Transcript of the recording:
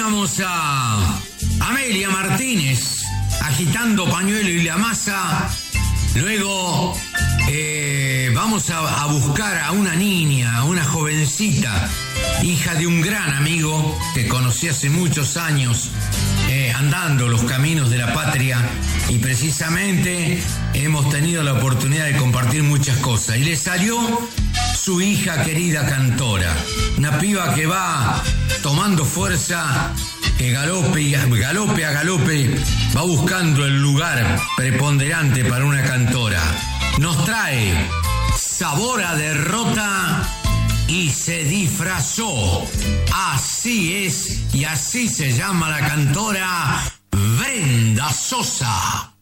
teníamos a Amelia Martínez agitando pañuelo y la masa. Luego vamos a buscar a una niña, a una jovencita, hija de un gran amigo que conocí hace muchos años, andando los caminos de la patria, y precisamente hemos tenido la oportunidad de compartir muchas cosas. Y le salió su hija querida cantora, una piba que va tomando fuerza, que galope a galope va buscando el lugar preponderante para una cantora. Nos trae Sabor a Derrota y Se Disfrazó. Así es, y así se llama la cantora Brenda Sosa.